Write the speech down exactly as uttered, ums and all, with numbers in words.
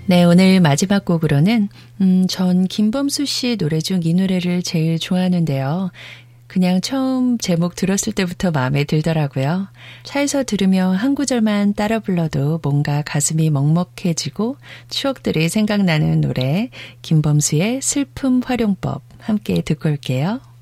네, 오늘 마지막 곡으로는 음, 전 김범수 씨 노래 중 이 노래를 제일 좋아하는데요. 그냥 처음 제목 들었을 때부터 마음에 들더라고요. 차에서 들으며 한 구절만 따라 불러도 뭔가 가슴이 먹먹해지고 추억들이 생각나는 노래 김범수의 슬픔 활용법 함께 듣고 올게요.